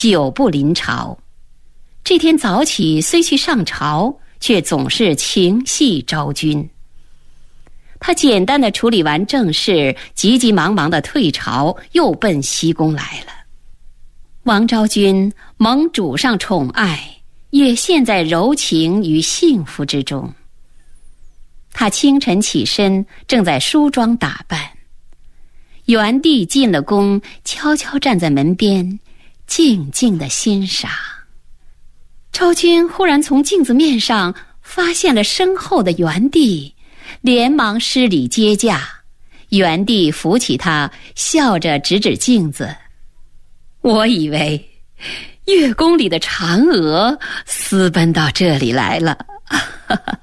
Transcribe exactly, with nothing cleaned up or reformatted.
久不临朝。这天早起虽去上朝，却总是情系昭君。他简单地处理完政事，急急忙忙地退朝，又奔西宫来了。王昭君蒙主上宠爱，也陷在柔情与幸福之中。他清晨起身，正在梳妆打扮。元帝进了宫，悄悄站在门边，静静地欣赏。昭君忽然从镜子面上发现了身后的元帝，连忙施礼接驾。元帝扶起他，笑着指指镜子：我以为月宫里的嫦娥私奔到这里来了。